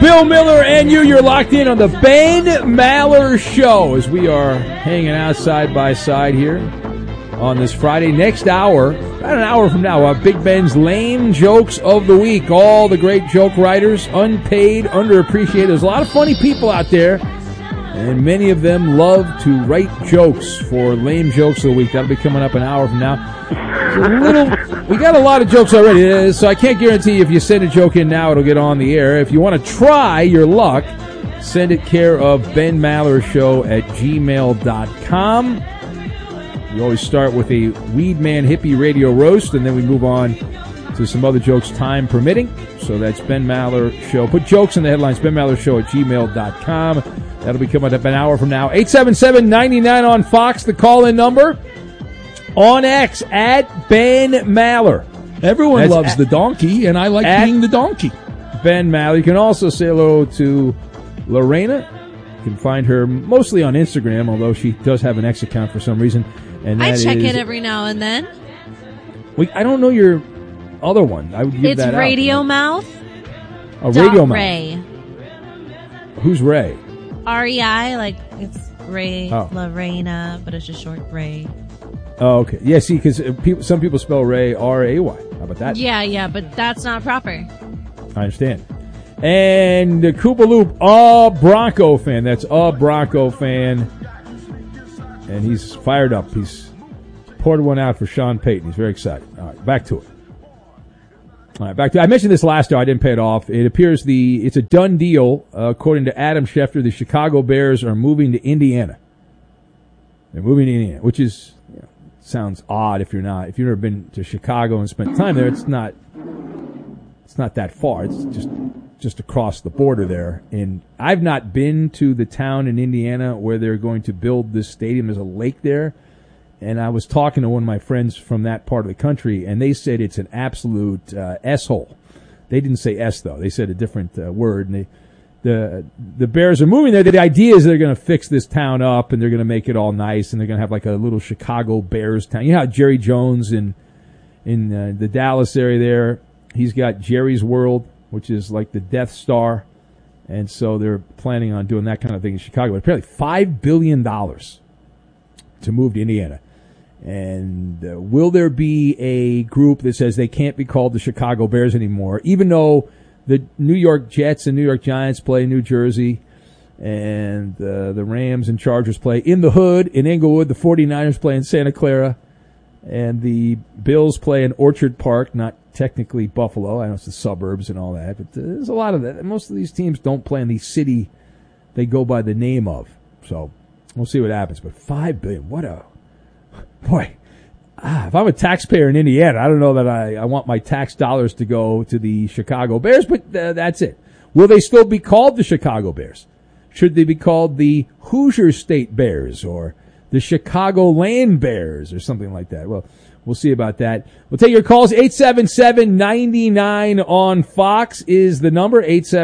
Bill Miller and you're locked in on the Ben Maller Show as we are hanging out side by side here on this Friday. Next hour, about an hour from now, Big Ben's Lame Jokes of the Week. All the great joke writers, unpaid, underappreciated. There's a lot of funny people out there, and many of them love to write jokes for Lame Jokes of the Week. That'll be coming up an hour from now. We got a lot of jokes already, so I can't guarantee if you send a joke in now, it'll get on the air. If you want to try your luck, send it care of Ben Maller Show at gmail.com. We always start with a Weed Man Hippie Radio roast, and then we move on to some other jokes, time permitting. So that's Ben Maller Show. Put jokes in the headlines, Ben Maller Show at gmail.com. That'll be coming up an hour from now. 877-99 on Fox, the call-in number. On X, at Ben Maller. Everyone loves the donkey, and I like being the donkey. Ben Maller. You can also say hello to Lorena. You can find her mostly on Instagram, although she does have an X account for some reason. And I check it every now and then. I don't know your other one. I would give that out. It's Radio Mouth. Radio Mouth. Ray. Who's Ray? R-E-I, like it's Ray Lorena, but it's just short Ray. Oh, okay. Yeah, see, because some people spell Ray R-A-Y. How about that? Yeah, but that's not proper. I understand. And the Koopa Loop, a Bronco fan. That's a Bronco fan. And he's fired up. He's poured one out for Sean Payton. He's very excited. All right, back to it. I mentioned this last year. I didn't pay it off. It appears it's a done deal. According to Adam Schefter, the Chicago Bears are moving to Indiana. They're moving to Indiana, which is... sounds odd if you've never been to Chicago and spent time there. It's not that far. It's just across the border there. And I've not been to the town in Indiana where they're going to build this stadium. There's a lake there. And I was talking to one of my friends from that part of the country, and they said it's an absolute S-hole. They didn't say S, though. They said a different word. And the Bears are moving there. The idea is they're going to fix this town up and they're going to make it all nice and they're going to have like a little Chicago Bears town. You know how Jerry Jones in the Dallas area there, he's got Jerry's World, which is like the Death Star. And so they're planning on doing that kind of thing in Chicago. But apparently $5 billion to move to Indiana. And will there be a group that says they can't be called the Chicago Bears anymore, even though the New York Jets and New York Giants play in New Jersey, and the Rams and Chargers play in the hood in Inglewood. The 49ers play in Santa Clara, and the Bills play in Orchard Park, not technically Buffalo. I know it's the suburbs and all that, but there's a lot of that. Most of these teams don't play in the city they go by the name of. So we'll see what happens. But $5 billion, boy. If I'm a taxpayer in Indiana, I don't know that I want my tax dollars to go to the Chicago Bears, but that's it. Will they still be called the Chicago Bears? Should they be called the Hoosier State Bears or the Chicago Land Bears or something like that? Well, we'll see about that. We'll take your calls. 877-99 on Fox is the number,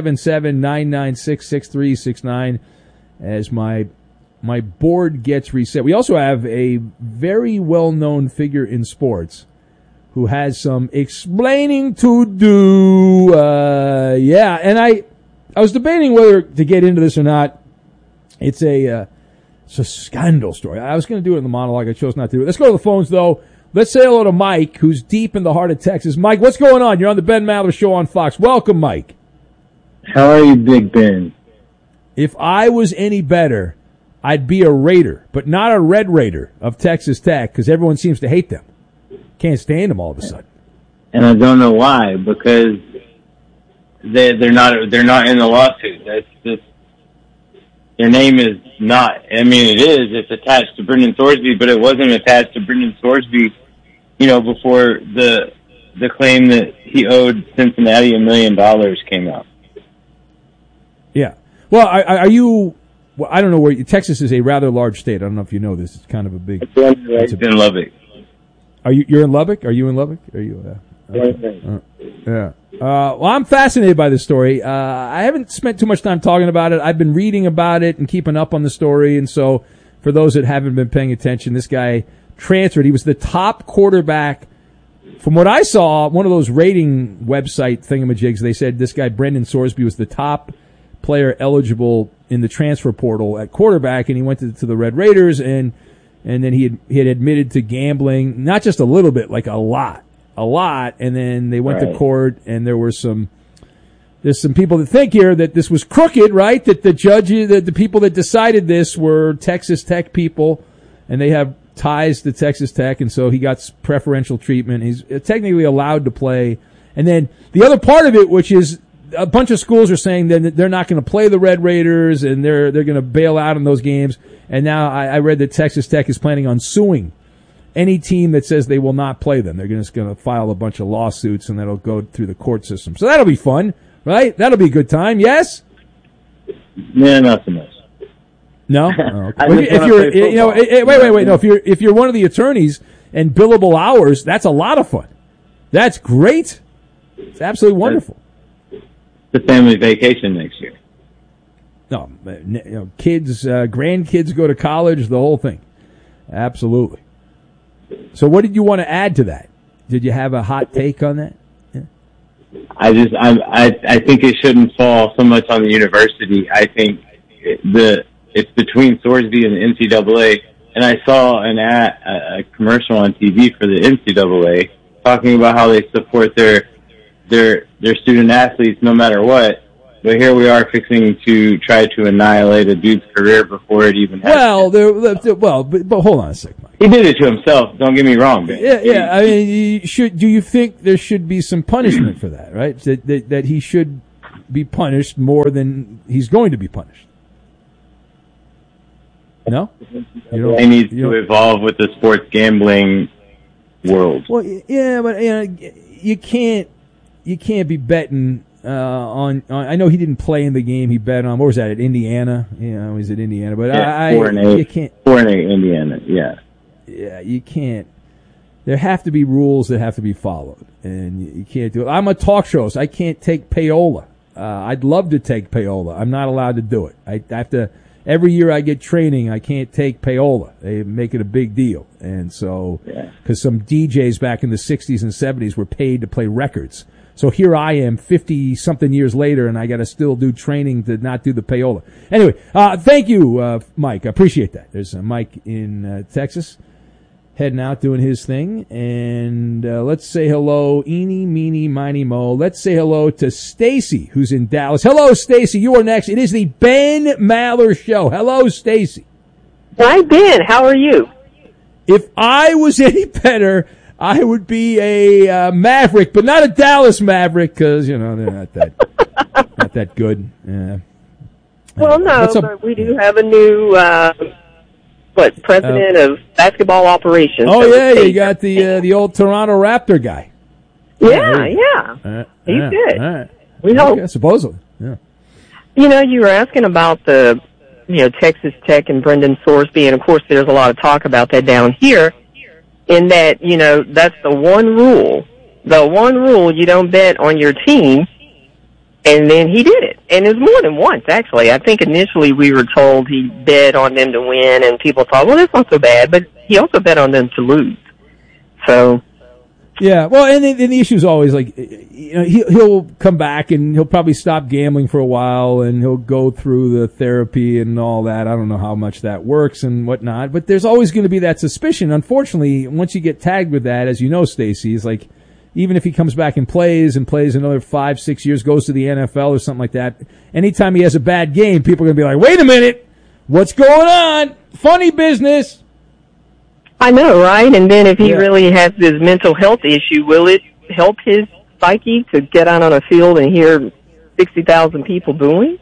877-996-6369 as my board gets reset. We also have a very well-known figure in sports who has some explaining to do. And I was debating whether to get into this or not. It's a scandal story. I was going to do it in the monologue. I chose not to do it. Let's go to the phones, though. Let's say hello to Mike, who's deep in the heart of Texas. Mike, what's going on? You're on the Ben Maller Show on Fox. Welcome, Mike. How are you, Big Ben? If I was any better, I'd be a Raider, but not a Red Raider of Texas Tech because everyone seems to hate them. Can't stand them all of a sudden. And I don't know why, because they're not in the lawsuit. That's just, their name is not. I mean, it is. It's attached to Brendan Thorsby, but it wasn't attached to Brendan Thorsby, before the claim that he owed Cincinnati $1 million came out. Yeah. Well, are you? Well, I don't know where Texas is a rather large state. I don't know if you know this. It's kind of a big. It's in Lubbock. You're in Lubbock? Are you in Lubbock? Are you? Yeah. Well, I'm fascinated by this story. I haven't spent too much time talking about it. I've been reading about it and keeping up on the story. And so, for those that haven't been paying attention, this guy transferred. He was the top quarterback. From what I saw, one of those rating website thingamajigs, they said this guy Brendan Thorsby was the top player eligible in the transfer portal at quarterback, and he went to the Red Raiders, and then he had admitted to gambling, not just a little bit, like a lot, and then they went to court, and there's some people that think here that this was crooked, right? That the judges, that the people that decided this were Texas Tech people, and they have ties to Texas Tech, and so he got preferential treatment. He's technically allowed to play. And then the other part of it, which is a bunch of schools are saying that they're not going to play the Red Raiders, and they're going to bail out in those games. And now I read that Texas Tech is planning on suing any team that says they will not play them. They're just going to file a bunch of lawsuits, and that'll go through the court system. So that'll be fun, right? That'll be a good time. Yes? Yeah, not so much. No. Oh, okay. If you're, wait. No, if you're one of the attorneys and billable hours, that's a lot of fun. That's great. It's absolutely wonderful. The family vacation next year. No, kids, grandkids go to college, the whole thing. Absolutely. So, what did you want to add to that? Did you have a hot take on that? Yeah. I think it shouldn't fall so much on the university. I think it's between Thorsby and the NCAA. And I saw a commercial on TV for the NCAA talking about how they support their student athletes no matter what. But here we are fixing to try to annihilate a dude's career before it even happened. But hold on a second, Mike. He did it to himself. Don't get me wrong, man. Yeah. I mean, do you think there should be some punishment for that? Right? That he should be punished more than he's going to be punished. No? They need to evolve with the sports gambling world. Well, yeah, but you can't be betting on. I know he didn't play in the game. He bet on, what was that, at Indiana? Yeah, he's at Indiana. But yeah, 4-8. You can't. 4-8 Indiana. Yeah. Yeah, you can't. There have to be rules that have to be followed, and you can't do it. I'm a talk show, so I can't take payola. I'd love to take payola. I'm not allowed to do it. I have to. Every year I get training, I can't take payola. They make it a big deal. And so, because some DJs back in the 60s and 70s were paid to play records. So here I am 50-something years later, and I got to still do training to not do the payola. Anyway, thank you, Mike. I appreciate that. There's Mike in Texas heading out doing his thing. And let's say hello, eeny, meeny, miny, mo. Let's say hello to Stacy, who's in Dallas. Hello, Stacy. You are next. It is the Ben Maller Show. Hello, Stacy. Hi, Ben. How are you? If I was any better, I would be a Maverick, but not a Dallas Maverick, because, they're not that good. Yeah. Well, no, but we do have a new... president of basketball operations. Oh, yeah, you got the old Toronto Raptor guy. Yeah. He's good. All right. We hope. Okay, supposedly, yeah. You were asking about the, Texas Tech and Brendan Thorsby, and of course there's a lot of talk about that down here, in that, that's the one rule. The one rule, you don't bet on your team. And then he did it. And it was more than once, actually. I think initially we were told he bet on them to win, and people thought, well, that's not so bad. But he also bet on them to lose. So. Yeah, well, and the issue is always, like, he'll come back and he'll probably stop gambling for a while, and he'll go through the therapy and all that. I don't know how much that works and whatnot. But there's always going to be that suspicion. Unfortunately, once you get tagged with that, as you know, Stacey, it's like, even if he comes back and plays another 5-6 years, goes to the NFL or something like that, anytime he has a bad game, people are going to be like, wait a minute, what's going on? Funny business. I know, right? And then if he really has this mental health issue, will it help his psyche to get out on a field and hear 60,000 people booing?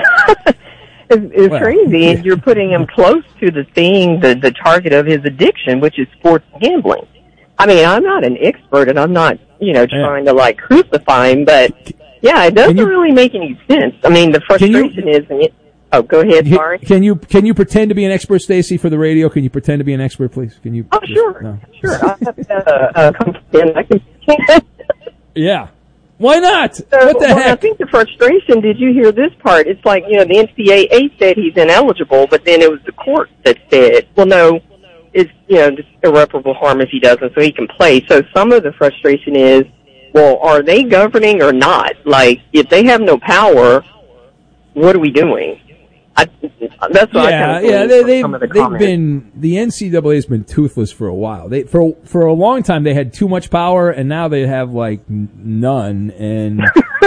It's crazy. And you're putting him close to the target of his addiction, which is sports gambling. I mean, I'm not an expert, and I'm not, trying to, crucify him, but, it doesn't really make any sense. I mean, the frustration is... go ahead, sorry. Can you pretend to be an expert, Stacy, for the radio? Can you pretend to be an expert, please? Can you? Oh, sure. No. Sure. I have to come in. I can... Yeah. Why not? So, what the heck? I think the frustration, did you hear this part? It's like, the NCAA said he's ineligible, but then it was the court that said, well, no, it's, just irreparable harm if he doesn't, so he can play. So some of the frustration is, well, are they governing or not? Like, if they have no power, what are we doing? That's what they've been, the NCAA has been toothless for a while. For a long time they had too much power, and now they have like none. And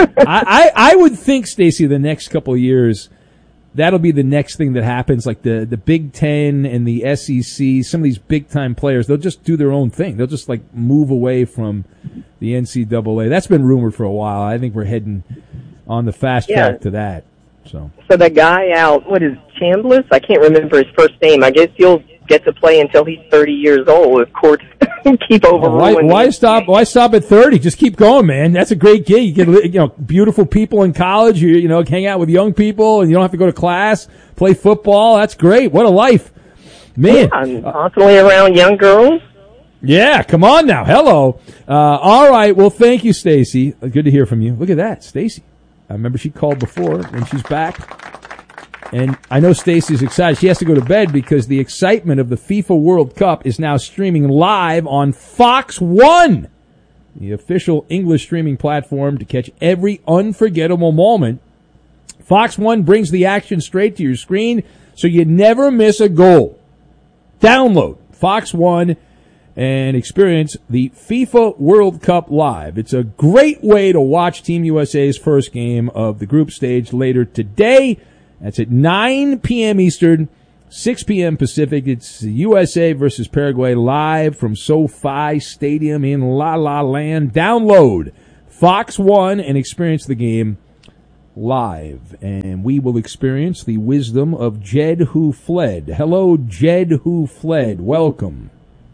I would think, Stacey, the next couple of years, that'll be the next thing that happens. Like the Big Ten and the SEC, some of these big time players, they'll just do their own thing. They'll just like move away from the NCAA. That's been rumored for a while. I think we're heading on the fast track to that. So the guy out, what is Chambliss? I can't remember his first name. I guess he'll get to play until he's 30 years old if courts keep overruling. Why stop at 30? Just keep going, man. That's a great gig. You get, beautiful people in college. You hang out with young people, and you don't have to go to class, play football. That's great. What a life, man. I'm constantly around young girls. Yeah, come on now. Hello. All right. Well, thank you, Stacey. Good to hear from you. Look at that, Stacey. I remember she called before, and she's back. And I know Stacey's excited. She has to go to bed because the excitement of the FIFA World Cup is now streaming live on Fox One, the official English streaming platform to catch every unforgettable moment. Fox One brings the action straight to your screen so you never miss a goal. Download Fox One and experience the FIFA World Cup live. It's a great way to watch Team USA's first game of the group stage later today. That's at 9 p.m. Eastern, 6 p.m. Pacific. It's USA versus Paraguay live from SoFi Stadium in La La Land. Download Fox One and experience the game live. And we will experience the wisdom of Jed Who Fled. Hello, Jed Who Fled. Welcome.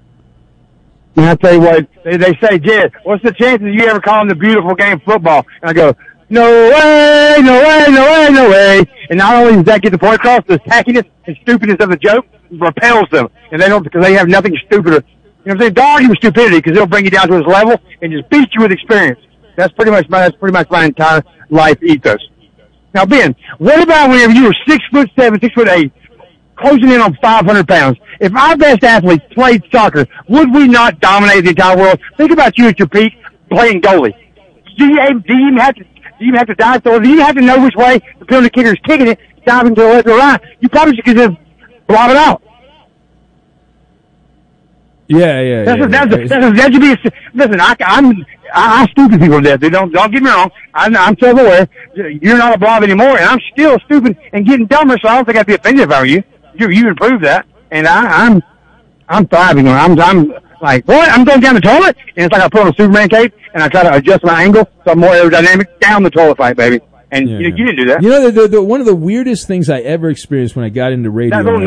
And I tell you what, they say, Jed, what's the chances you ever calling the beautiful game of football? And I go, no way, no way, no way, no way. And not only does that get the point across, the tackiness and stupidness of the joke repels them. And they don't, because they have nothing stupider. You know what I'm saying? Don't argue with stupidity, because it'll bring you down to his level and just beat you with experience. That's pretty much my entire life ethos. Now, Ben, what about whenever you were 6'7", 6'8", closing in on 500 pounds? If our best athletes played soccer, would we not dominate the entire world? Think about you at your peak playing goalie. Do you even have to dive through it? Do you have to know which way the penalty kicker is kicking it, diving to the left or right? You probably should just blob it out. That should be. Listen, I stupid people to death. Don't get me wrong. I'm self-aware. You're not a blob anymore, and I'm still stupid and getting dumber. So I don't think I'd be offended if I were you. You improved that, and I'm thriving. I'm like, what? I'm going down the toilet, and it's like I put on a Superman cape, and I try to adjust my angle so I'm more aerodynamic down the toilet pipe, baby. And you didn't do that. You know, the one of the weirdest things I ever experienced when I got into radio, that little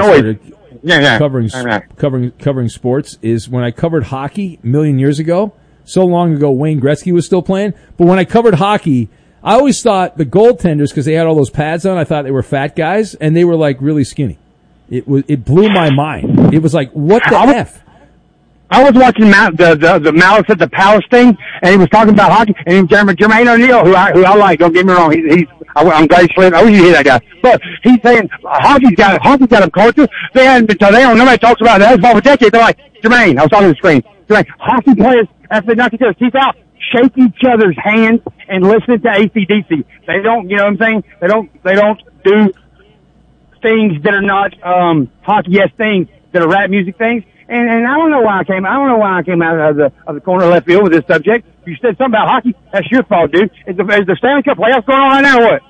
noise. Covering sports, is when I covered hockey a million years ago. So long ago, Wayne Gretzky was still playing. But when I covered hockey, I always thought the goaltenders, because they had all those pads on, I thought they were fat guys, and they were like really skinny. It blew my mind. It was like, what the F? I was watching the Malice at the Palace thing, and he was talking about hockey, and Jermaine O'Neal, who I like, don't get me wrong, I'm glad he's playing. I wish you hear that guy. But he's saying hockey's got a culture. They haven't been told. Nobody talks about that for a decade. They're like, Jermaine, I was talking to the screen. Jermaine, hockey players, after they knock each other's teeth out, shake each other's hands and listen to AC/DC. They don't, you know what I'm saying? They don't do things that are not hockey-esque things, that are rap music things. And I don't know why I came out of the corner of left field with this subject. You said something about hockey. That's your fault, dude. Is the Stanley Cup playoffs going on right now or what?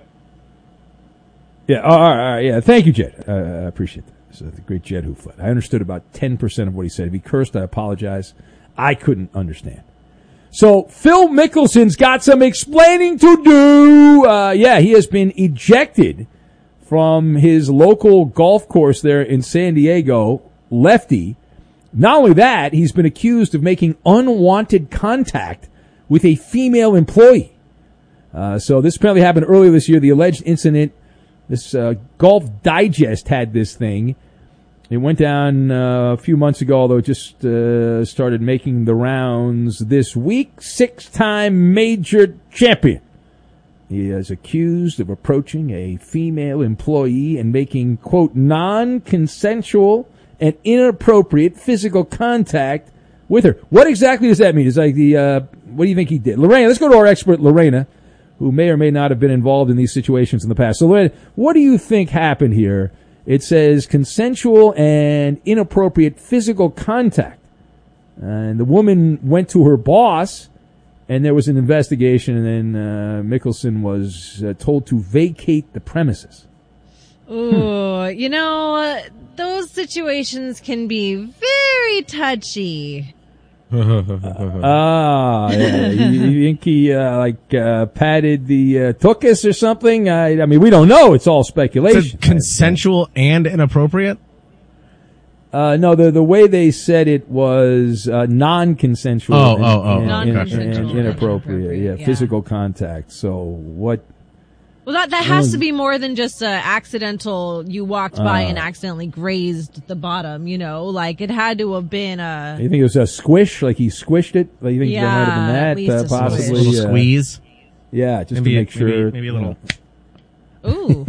Yeah. All right. Yeah. Thank you, Jed. I appreciate that. So the great Jed Who Fled. I understood about 10% of what he said. If he cursed, I apologize. I couldn't understand. So Phil Mickelson's got some explaining to do. He has been ejected from his local golf course there in San Diego. Lefty. Not only that, he's been accused of making unwanted contact with a female employee. So this apparently happened earlier this year. The alleged incident, this Golf Digest had this thing. It went down a few months ago, although it just started making the rounds this week. 6-time major champion. He is accused of approaching a female employee and making, quote, non-consensual and inappropriate physical contact with her. What exactly does that mean? It's like what do you think he did? Lorena, let's go to our expert, Lorena, who may or may not have been involved in these situations in the past. So what do you think happened here? It says consensual and inappropriate physical contact. And the woman went to her boss, and there was an investigation, and then Mickelson was told to vacate the premises. Ooh, you know, those situations can be very touchy. Yeah. You think he patted the tuchus or something? I mean, we don't know. It's all speculation. Consensual and inappropriate? No, the way they said it was non-consensual Non-consensual and inappropriate. Yeah, physical contact. So what? Well, that has to be more than just accidental. You walked by and accidentally grazed the bottom. You know, like it had to have been a. You think it was a squish? Like he squished it? Like you think there might have been that? Possibly a little squeeze. Yeah, just maybe, to make sure. Maybe a little. Ooh.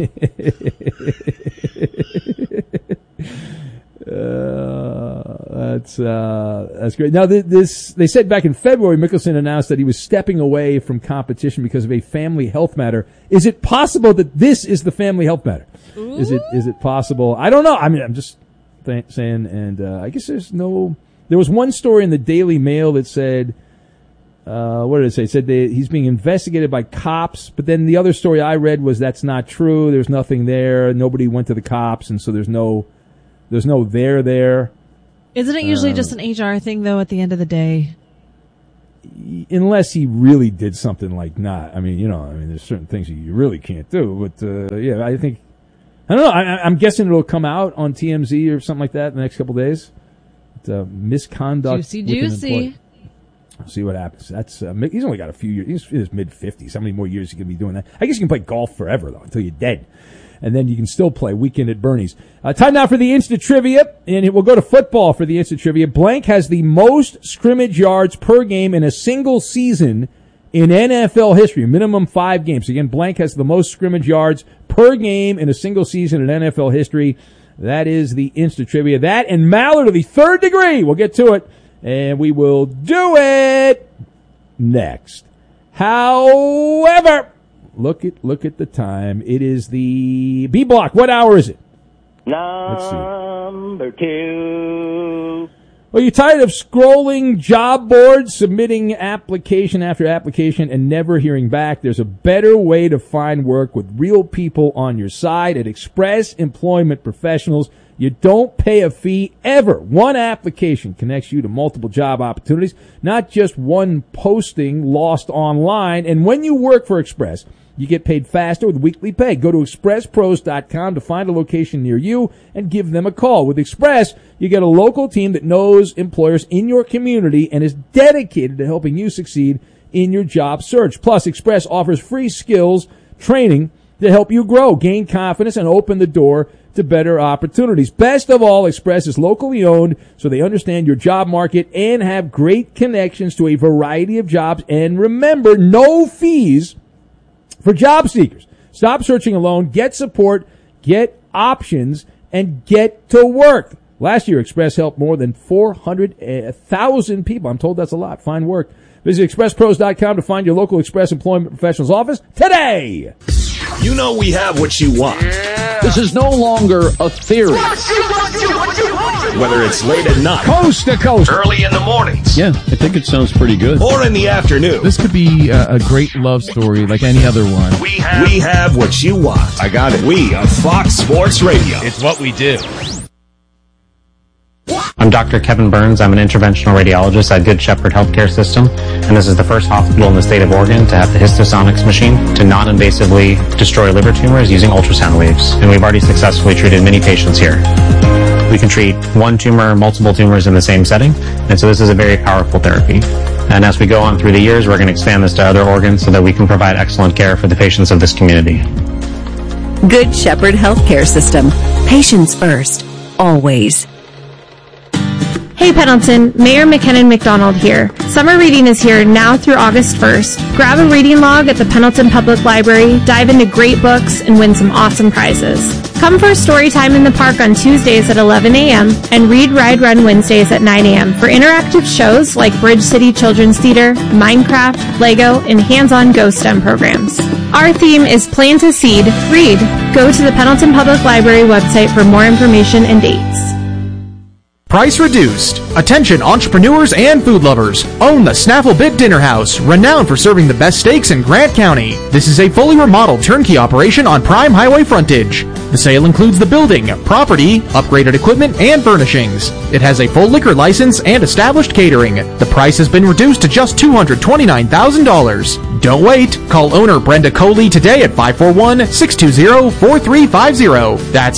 That's great. Now, they said back in February, Mickelson announced that he was stepping away from competition because of a family health matter. Is it possible that this is the family health matter? Ooh. Is it possible? I don't know. I mean, I'm just saying, and I guess there was one story in the Daily Mail that said, what did it say? It said he's being investigated by cops, but then the other story I read was that's not true. There's nothing there. Nobody went to the cops, and so there's no there. Isn't it usually just an HR thing, though, at the end of the day? Unless he really did something like not. I mean, there's certain things you really can't do. But, I don't know. I'm guessing it'll come out on TMZ or something like that in the next couple of days. Misconduct. Juicy. We'll see what happens. He's only got a few years. He's in his mid-50s. How many more years he can be doing that? I guess you can play golf forever, though, until you're dead. And then you can still play Weekend at Bernie's. Time now for the Instant Trivia, and we'll go to football for the Instant Trivia. Blank has the most scrimmage yards per game in a single season in NFL history, minimum 5 games. Again, Blank has the most scrimmage yards per game in a single season in NFL history. That is the Instant Trivia. That and Mallard of the Third Degree. We'll get to it, and we will do it next. However, look at the time. It is the B block. What hour is it? Number 2. Well, you're tired of scrolling job boards, submitting application after application, and never hearing back? There's a better way to find work with real people on your side at Express Employment Professionals. You don't pay a fee ever. One application connects you to multiple job opportunities, not just one posting lost online. And when you work for Express, you get paid faster with weekly pay. Go to expresspros.com to find a location near you and give them a call. With Express, you get a local team that knows employers in your community and is dedicated to helping you succeed in your job search. Plus, Express offers free skills training to help you grow, gain confidence, and open the door to better opportunities. Best of all, Express is locally owned, so they understand your job market and have great connections to a variety of jobs. And remember, no fees for job seekers. Stop searching alone. Get support, get options, and get to work. Last year, Express helped more than 400,000 people. I'm told that's a lot. Find work. Visit expresspros.com to find your local Express Employment Professionals office today. You know we have what you want. Yeah. This is no longer a theory. Whether it's late at night, coast to coast, early in the mornings. Yeah, I think it sounds pretty good. Or in the afternoon. This could be a great love story like any other one. We have what you want. I got it. We are Fox Sports Radio. It's what we do. I'm Dr. Kevin Burns. I'm an interventional radiologist at Good Shepherd Healthcare System, and this is the first hospital in the state of Oregon to have the Histosonics machine to non-invasively destroy liver tumors using ultrasound waves, and we've already successfully treated many patients here. We can treat one tumor, multiple tumors in the same setting, and so this is a very powerful therapy. And as we go on through the years, we're going to expand this to other organs so that we can provide excellent care for the patients of this community. Good Shepherd Healthcare System. Patients first. Always. Hey Pendleton, Mayor McKinnon McDonald here. Summer reading is here now through August 1st. Grab a reading log at the Pendleton Public Library, dive into great books, and win some awesome prizes. Come for story time in the park on Tuesdays at 11 a.m. and Read, Ride, Run Wednesdays at 9 a.m. for interactive shows like Bridge City Children's Theater, Minecraft, Lego, and hands-on Go STEM programs. Our theme is Plant a Seed, Read. Go to the Pendleton Public Library website for more information and dates. Price reduced. Attention entrepreneurs and food lovers. Own the Snaffle Bit Dinner House, renowned for serving the best steaks in Grant County. This is a fully remodeled turnkey operation on prime highway frontage. The sale includes the building, property, upgraded equipment, and furnishings. It has a full liquor license and established catering. The price has been reduced to just $229,000. Don't wait. Call owner Brenda Coley today at 541-620-4350. That's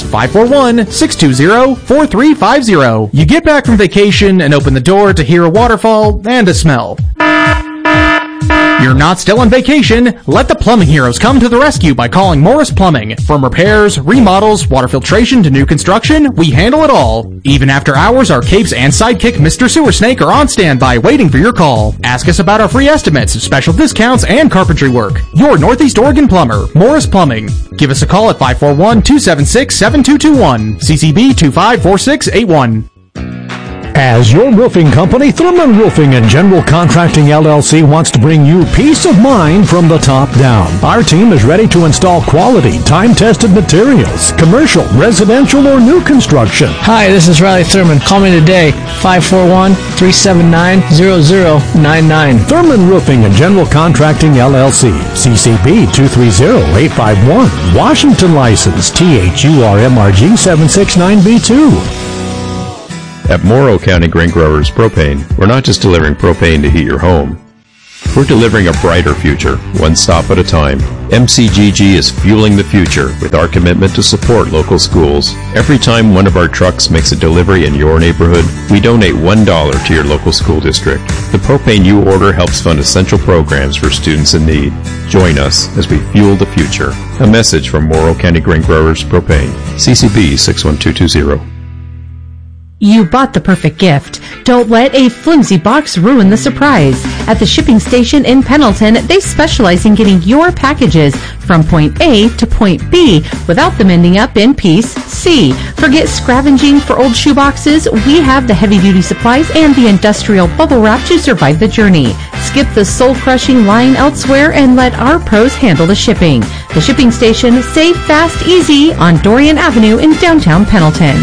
541-620-4350. You get back from vacation and open the door to hear a waterfall and a smell. You're not still on vacation. Let the plumbing heroes come to the rescue by calling Morris Plumbing. From repairs, remodels, water filtration to new construction, we handle it all. Even after hours, our capes and sidekick Mr. Sewer Snake are on standby waiting for your call. Ask us about our free estimates, special discounts, and carpentry work. Your Northeast Oregon plumber, Morris Plumbing. Give us a call at 541-276-7221. CCB 254681. As your roofing company, Thurman Roofing and General Contracting LLC wants to bring you peace of mind from the top down. Our team is ready to install quality, time-tested materials, commercial, residential, or new construction. Hi, this is Riley Thurman. Call me today, 541-379-0099. Thurman Roofing and General Contracting LLC, CCB 230851, Washington license, THURMRG 769B2. At Morrow County Grain Growers Propane, we're not just delivering propane to heat your home. We're delivering a brighter future, one stop at a time. MCGG is fueling the future with our commitment to support local schools. Every time one of our trucks makes a delivery in your neighborhood, we donate $1 to your local school district. The propane you order helps fund essential programs for students in need. Join us as we fuel the future. A message from Morrow County Grain Growers Propane, CCB 61220. You bought the perfect gift. Don't let a flimsy box ruin the surprise. At the shipping station in Pendleton, they specialize in getting your packages from point A to point B without them ending up in piece C. Forget scavenging for old shoeboxes. We have the heavy-duty supplies and the industrial bubble wrap to survive the journey. Skip the soul-crushing line elsewhere and let our pros handle the shipping. The shipping station, safe, fast, easy on Dorian Avenue in downtown Pendleton.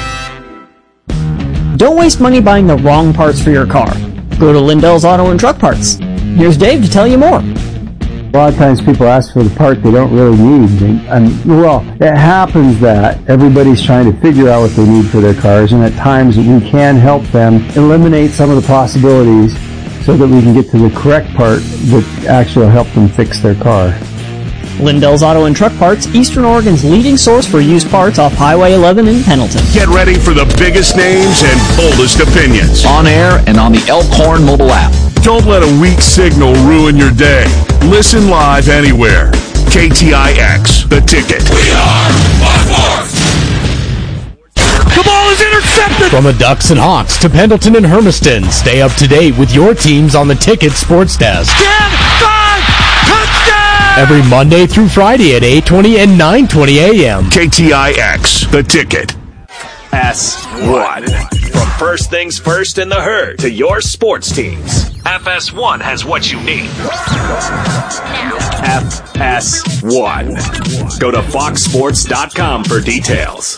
Don't waste money buying the wrong parts for your car. Go to Lindell's Auto and Truck Parts. Here's Dave to tell you more. A lot of times people ask for the part they don't really need. Well, it happens that everybody's trying to figure out what they need for their cars, and at times we can help them eliminate some of the possibilities so that we can get to the correct part that actually will help them fix their car. Lindell's Auto and Truck Parts, Eastern Oregon's leading source for used parts off Highway 11 in Pendleton. Get ready for the biggest names and boldest opinions. On air and on the Elkhorn mobile app. Don't let a weak signal ruin your day. Listen live anywhere. KTIX, The Ticket. We are Fox Sports! The ball is intercepted! From the Ducks and Hawks to Pendleton and Hermiston, stay up to date with your teams on the Ticket Sports Desk. 10, 5, touchdown! Every Monday through Friday at 8:20 and 9:20 a.m. KTIX, The Ticket. FS1. From first things first in the herd to your sports teams, FS1 has what you need. FS1. Go to foxsports.com for details.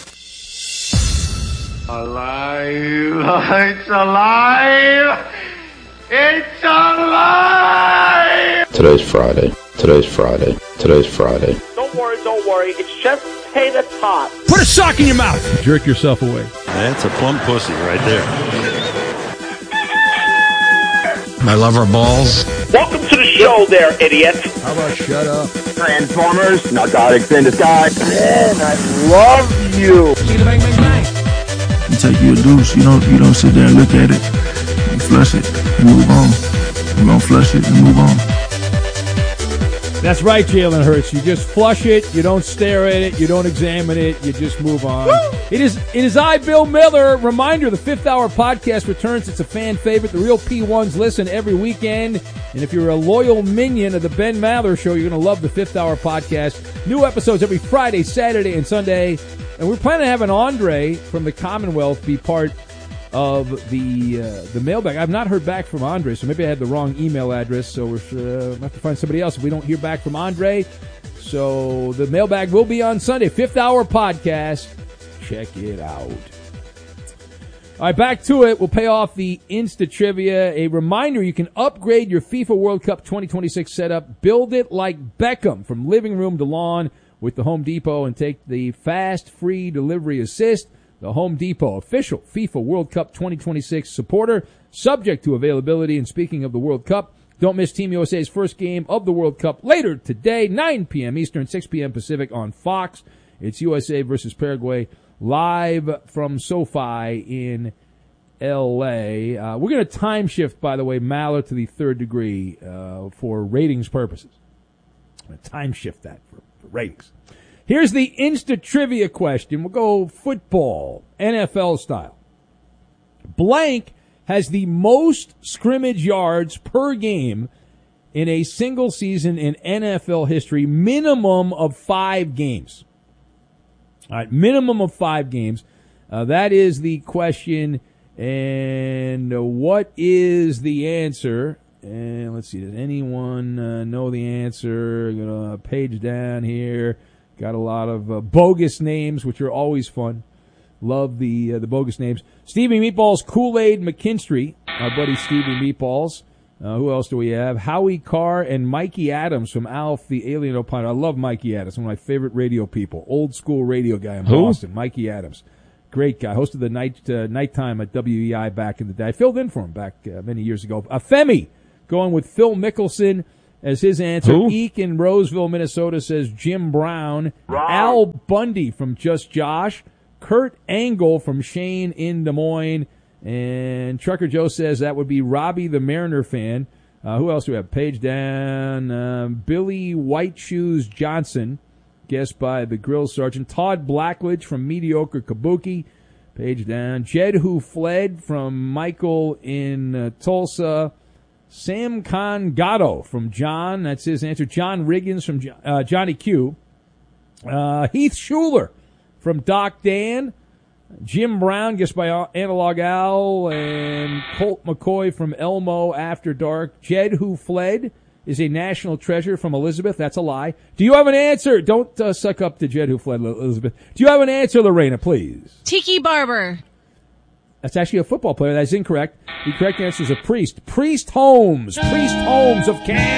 Alive! It's alive! It's alive! Today's Friday. Don't worry. It's just potato top. Put a sock in your mouth. Jerk yourself away. That's a plump pussy right there. I love our balls. Welcome to the show there, idiot. How about shut up? Transformers, narcotics in disguise. Man, I love you. Bang, bang, bang. You take your deuce, you don't sit there and look at it. You flush it and move on. You're gonna flush it and move on. That's right, Jalen Hurts. You just flush it. You don't stare at it. You don't examine it. You just move on. Woo! It is I, Bill Miller. Reminder, the 5th Hour podcast returns. It's a fan favorite. The real P1s listen every weekend. And if you're a loyal minion of the Ben Maller Show, you're going to love the 5th Hour podcast. New episodes every Friday, Saturday, and Sunday. And we're planning on having Andre from the Commonwealth be part of the mailbag. I've not heard back from Andre, so maybe I had the wrong email address, so we'll have to find somebody else if we don't hear back from Andre. So the mailbag will be on Sunday, 5th Hour podcast. Check it out. All right, back to it. We'll pay off the Insta Trivia. A reminder, you can upgrade your FIFA World Cup 2026 setup. Build it like Beckham from living room to lawn with the Home Depot and take the fast, free delivery assist. The Home Depot, official FIFA World Cup 2026 supporter, subject to availability. And speaking of the World Cup, don't miss Team USA's first game of the World Cup later today, 9 p.m. Eastern, 6 p.m. Pacific on Fox. It's USA versus Paraguay, live from SoFi in L.A. We're going to time shift, by the way, Maller to the third degree for ratings purposes. I'm going to time shift that for ratings. Here's the Insta Trivia question. We'll go football, NFL style. Blank has the most scrimmage yards per game in a single season in NFL history, minimum of 5 games. All right, minimum of 5 games. That is the question. And what is the answer? And let's see, does anyone know the answer? I'm going to page down here. Got a lot of bogus names, which are always fun. Love the bogus names. Stevie Meatballs, Kool-Aid McKinstry, our buddy Stevie Meatballs. Who else do we have? Howie Carr and Mikey Adams from Alf, the Alien Opiner. I love Mikey Adams, one of my favorite radio people. Old school radio guy in Boston. Mikey Adams. Great guy. Hosted the nighttime at WEI back in the day. I filled in for him back many years ago. Femi, going with Phil Mickelson as his answer. Who? Eek in Roseville, Minnesota says Jim Brown. Al Bundy from Just Josh. Kurt Angle from Shane in Des Moines. And Trucker Joe says that would be Robbie the Mariner fan. Who else do we have? Page down. Billy White Shoes Johnson, guessed by the Grill Sergeant. Todd Blackledge from Mediocre Kabuki. Page down. Jed Who Fled from Michael in Tulsa. Sam Khan Gatto from John. That's his answer. John Riggins from Johnny Q. Heath Schuler from Doc Dan. Jim Brown, guessed by Analog Al. And Colt McCoy from Elmo After Dark. Jed Who Fled is a national treasure from Elizabeth. That's a lie. Do you have an answer? Don't suck up to Jed Who Fled, Elizabeth. Do you have an answer, Lorena, please? Tiki Barber. That's actually a football player. That's incorrect. The correct answer is a priest. Priest Holmes. Priest Holmes of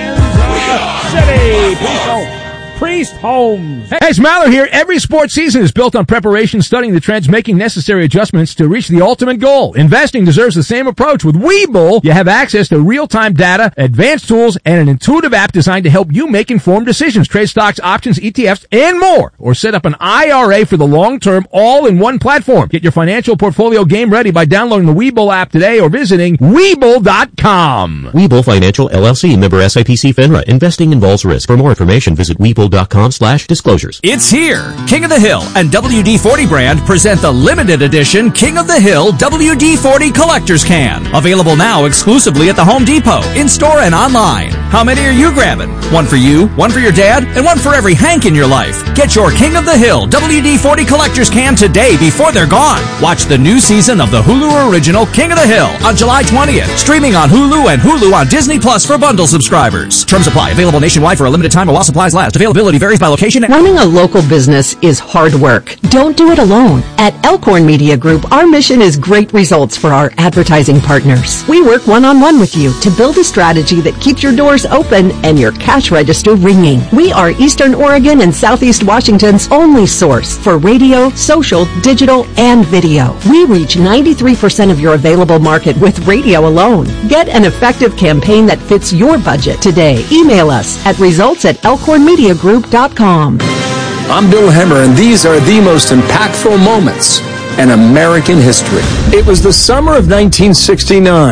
Kansas City. Priest Holmes. Priest Holmes. Hey, it's Maller here. Every sports season is built on preparation, studying the trends, making necessary adjustments to reach the ultimate goal. Investing deserves the same approach. With Webull, you have access to real-time data, advanced tools, and an intuitive app designed to help you make informed decisions. Trade stocks, options, ETFs, and more. Or set up an IRA for the long term, all in one platform. Get your financial portfolio game ready by downloading the Webull app today or visiting Webull.com. Webull Financial LLC, member SIPC FINRA. Investing involves risk. For more information, visit Webull.com/disclosures. It's here. King of the Hill and WD-40 brand present the limited edition King of the Hill WD-40 Collector's Can. Available now exclusively at the Home Depot, in-store and online. How many are you grabbing? One for you, one for your dad, and one for every Hank in your life. Get your King of the Hill WD-40 Collector's Can today before they're gone. Watch the new season of the Hulu original King of the Hill on July 20th. Streaming on Hulu and Hulu on Disney Plus for bundle subscribers. Terms apply. Available nationwide for a limited time while supplies last. Availability varies by location. Running a local business is hard work. Don't do it alone. At Elkhorn Media Group, our mission is great results for our advertising partners. We work one-on-one with you to build a strategy that keeps your doors open and your cash register ringing. We are Eastern Oregon and Southeast Washington's only source for radio, social, digital, and video. We reach 93% of your available market with radio alone. Get an effective campaign that fits your budget today. Email us at results@elkhornmediagroup.com. I'm Bill Hemmer, and these are the most impactful moments in American history. It was the summer of 1969.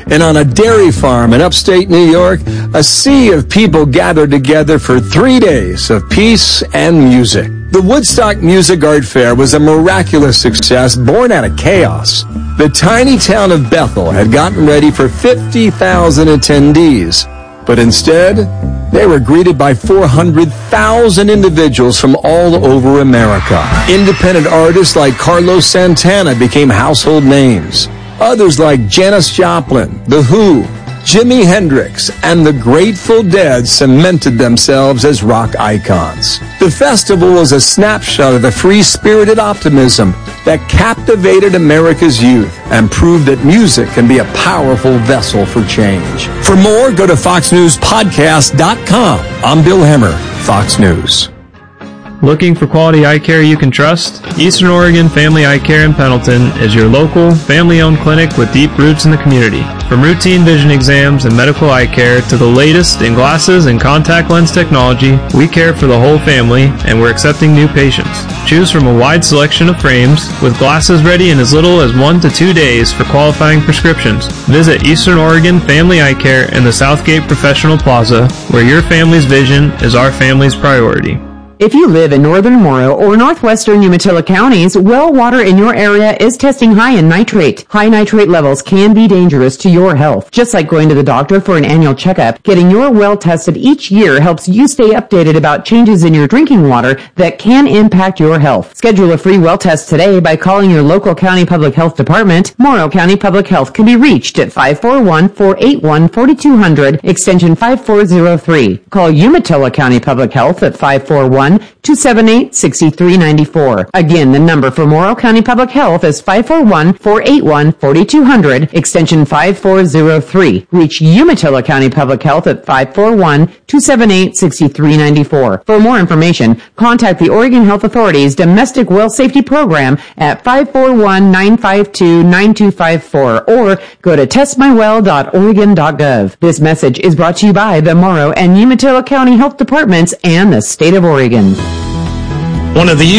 And on a dairy farm in upstate New York, a sea of people gathered together for 3 days of peace and music. The Woodstock Music Art Fair was a miraculous success born out of chaos. The tiny town of Bethel had gotten ready for 50,000 attendees, but instead, they were greeted by 400,000 individuals from all over America. Independent artists like Carlos Santana became household names. Others like Janis Joplin, The Who, Jimi Hendrix, and the Grateful Dead cemented themselves as rock icons. The festival was a snapshot of the free-spirited optimism that captivated America's youth and proved that music can be a powerful vessel for change. For more, go to FoxNewsPodcast.com. I'm Bill Hemmer, Fox News. Looking for quality eye care you can trust? Eastern Oregon Family Eye Care in Pendleton is your local, family-owned clinic with deep roots in the community. From routine vision exams and medical eye care to the latest in glasses and contact lens technology, we care for the whole family, and we're accepting new patients. Choose from a wide selection of frames, with glasses ready in as little as 1 to 2 days for qualifying prescriptions. Visit Eastern Oregon Family Eye Care in the Southgate Professional Plaza, where your family's vision is our family's priority. If you live in northern Morrow or northwestern Umatilla counties, well water in your area is testing high in nitrate. High nitrate levels can be dangerous to your health. Just like going to the doctor for an annual checkup, getting your well tested each year helps you stay updated about changes in your drinking water that can impact your health. Schedule a free well test today by calling your local county public health department. Morrow County Public Health can be reached at 541-481-4200, extension 5403. Call Umatilla County Public Health at 541-278-6394. Again, the number for Morrow County Public Health is 541-481-4200, extension 5403. Reach Umatilla County Public Health at 541-278-6394. For more information, contact the Oregon Health Authority's Domestic Well Safety Program at 541-952-9254 or go to testmywell.oregon.gov. This message is brought to you by the Morrow and Umatilla County Health Departments and the State of Oregon. One of the